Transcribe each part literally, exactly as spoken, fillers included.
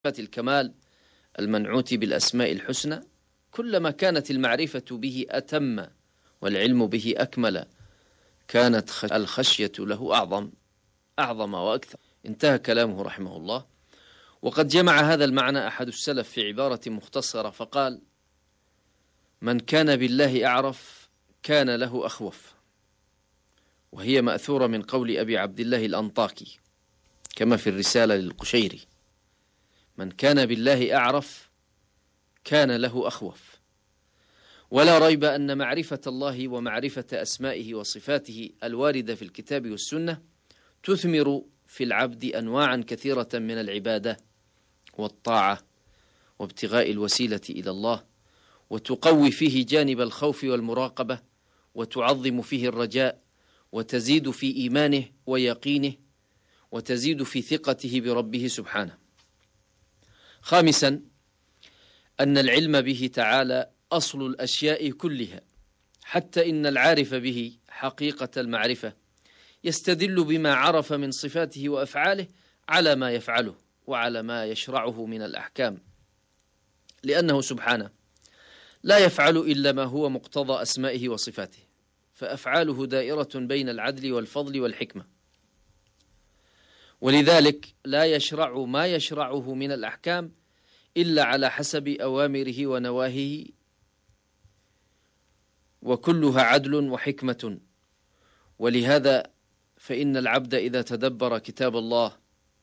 الكمال المنعوت بالأسماء الحسنى، كلما كانت المعرفة به أتم والعلم به أكمل، كانت الخشية له أعظم أعظم وأكثر. انتهى كلامه رحمه الله. وقد جمع هذا المعنى أحد السلف في عبارة مختصرة فقال: من كان بالله أعرف كان له أخوف. وهي مأثورة من قول أبي عبد الله الأنطاكي كما في الرسالة للقشيري: من كان بالله أعرف كان له أخوف. ولا ريب أن معرفة الله ومعرفة أسمائه وصفاته الواردة في الكتاب والسنة تثمر في العبد أنواعا كثيرة من العبادة والطاعة وابتغاء الوسيلة إلى الله، وتقوي فيه جانب الخوف والمراقبة، وتعظم فيه الرجاء، وتزيد في إيمانه ويقينه، وتزيد في ثقته بربه سبحانه. خامسا، أن العلم به تعالى أصل الأشياء كلها، حتى إن العارف به حقيقة المعرفة يستدل بما عرف من صفاته وأفعاله على ما يفعله وعلى ما يشرعه من الأحكام، لأنه سبحانه لا يفعل إلا ما هو مقتضى أسمائه وصفاته، فأفعاله دائرة بين العدل والفضل والحكمة، ولذلك لا يشرع ما يشرعه من الأحكام إلا على حسب أوامره ونواهيه، وكلها عدل وحكمة. ولهذا فإن العبد إذا تدبر كتاب الله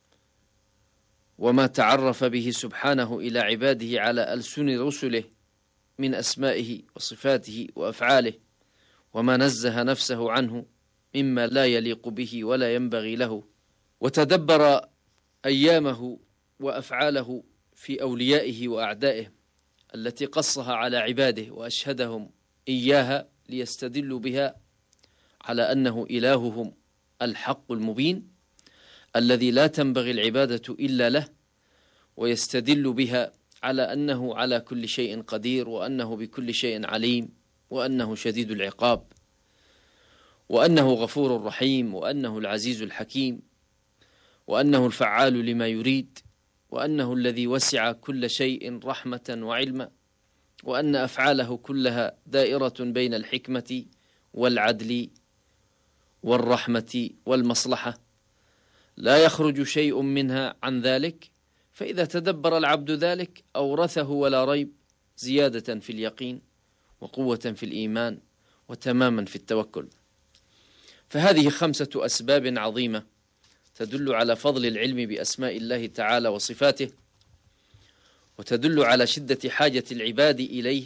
وما تعرف به سبحانه إلى عباده على ألسن رسله من أسمائه وصفاته وأفعاله، وما نزه نفسه عنه مما لا يليق به ولا ينبغي له، وتدبر أيامه وأفعاله في أوليائه وأعدائه التي قصها على عباده وأشهدهم إياها ليستدلوا بها على أنه إلههم الحق المبين الذي لا تنبغي العبادة إلا له، ويستدل بها على أنه على كل شيء قدير، وأنه بكل شيء عليم، وأنه شديد العقاب، وأنه غفور رحيم، وأنه العزيز الحكيم، وأنه الفعال لما يريد، وأنه الذي وسع كل شيء رحمة وعلما، وأن أفعاله كلها دائرة بين الحكمة والعدل والرحمة والمصلحة، لا يخرج شيء منها عن ذلك. فإذا تدبر العبد ذلك أورثه ولا ريب زيادة في اليقين وقوة في الإيمان وتماما في التوكل. فهذه خمسة أسباب عظيمة تدل على فضل العلم بأسماء الله تعالى وصفاته، وتدل على شدة حاجة العباد إليه،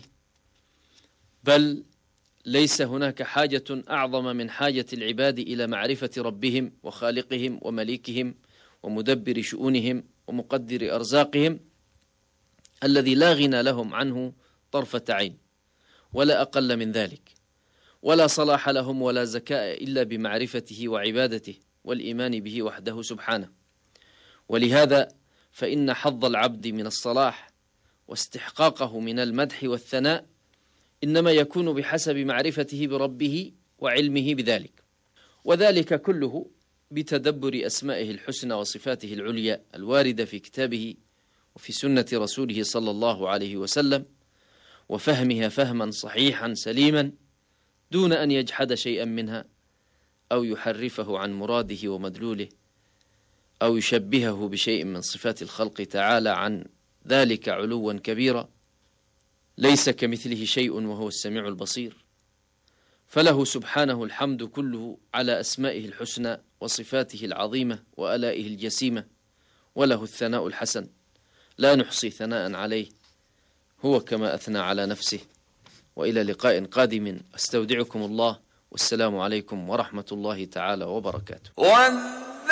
بل ليس هناك حاجة أعظم من حاجة العباد إلى معرفة ربهم وخالقهم ومليكهم ومدبر شؤونهم ومقدر أرزاقهم الذي لا غنى لهم عنه طرفة عين ولا أقل من ذلك، ولا صلاح لهم ولا زكاء إلا بمعرفته وعبادته والإيمان به وحده سبحانه. ولهذا فإن حظ العبد من الصلاح واستحقاقه من المدح والثناء إنما يكون بحسب معرفته بربه وعلمه بذلك، وذلك كله بتدبر أسمائه الحسنى وصفاته العليا الواردة في كتابه وفي سنة رسوله صلى الله عليه وسلم، وفهمها فهما صحيحا سليما دون أن يجحد شيئا منها أو يحرفه عن مراده ومدلوله أو يشبهه بشيء من صفات الخلق تعالى عن ذلك علوا كبيرا. ليس كمثله شيء وهو السميع البصير، فله سبحانه الحمد كله على أسمائه الحسنى وصفاته العظيمة وآلائه الجسيمة، وله الثناء الحسن لا نحصي ثناء عليه، هو كما أثنى على نفسه. وإلى لقاء قادم، أستودعكم الله، والسلام عليكم ورحمة الله تعالى وبركاته.